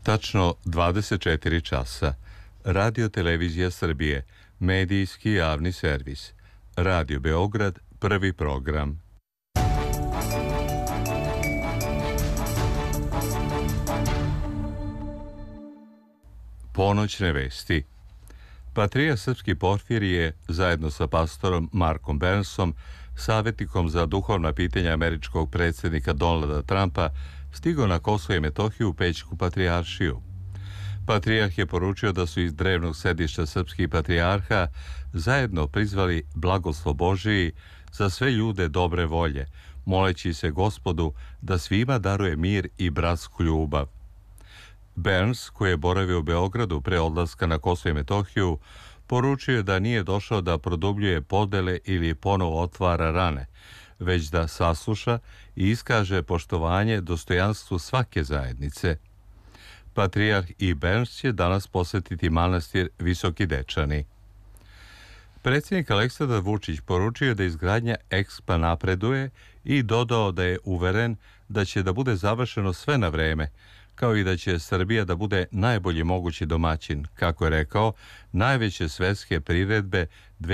Tačno 24 časa. Radio Televizija Srbije, medijski javni servis. Radio Beograd, prvi program. Ponoćne vesti. Patrijarh srpski Porfirije, zajedno sa pastorom Markom Bernsom, savjetnikom za duhovna pitanja američkog predsjednika Donalda Trumpa, stigao na Kosovo i Metohiju u Pećku patrijaršiju. Patrijarh je poručio da su iz drevnog sedišta srpskih patrijarha zajedno prizvali blagoslov Božiji za sve ljude dobre volje, moleći se Gospodu da svima daruje mir i bratsku ljubav. Berns, koji je boravio u Beogradu pre odlaska na Kosovo i Metohiju, poručio je da nije došao da produbljuje podele ili ponovo otvara rane, već da sasluša i iskaže poštovanje dostojanstvu svake zajednice. Patrijarh i Berns će danas posjetiti manastir Visoki Dečani. Predsjednik Aleksandar Vučić poručio da izgradnja EKSPA napreduje i dodao da je uveren da će da bude završeno sve na vreme, kao i da će Srbija da bude najbolji mogući domaćin, kako je rekao, najveće svetske priredbe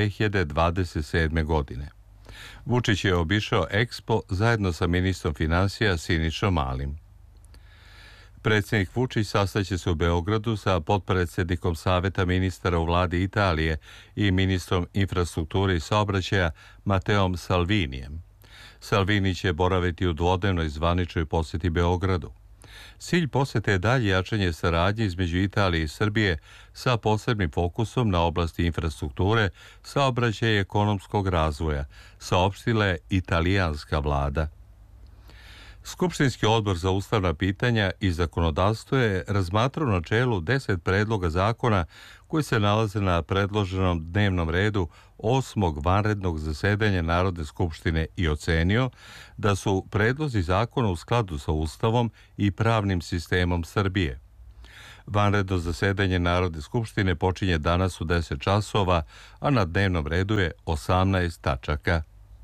2027. godine. Vučić je obišao EKSPO zajedno sa ministrom financija Sinišom Malim. Predsjednik Vučić sastaće se u Beogradu sa potpredsjednikom Saveta ministara u vladi Italije i ministrom infrastrukture i saobraćaja Mateom Salvinijem. Salvini će boraviti u dvodnevnoj zvaničnoj posjeti Beogradu. Cilj posjete je dalje jačanje saradnje između Italije i Srbije sa posebnim fokusom na oblasti infrastrukture, saobraćaja i ekonomskog razvoja, saopštila je italijanska vlada. Skupštinski odbor za ustavna pitanja i zakonodavstvo je razmatrao na čelu 10 predloga zakona koji se nalaze na predloženom dnevnom redu 8. vanrednog zasedanja Narodne skupštine i ocenio da su predlozi zakona u skladu sa Ustavom i pravnim sistemom Srbije. Vanredno zasedanje Narodne skupštine počinje danas u 10 časova, a na dnevnom redu je 18 tačaka.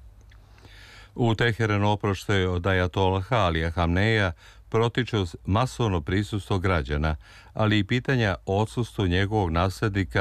U Teheranu oproštaj od ajatolaha Alija Hamneja protiče masovno prisustvo građana, ali i pitanja o odsustvu njegovog naslednika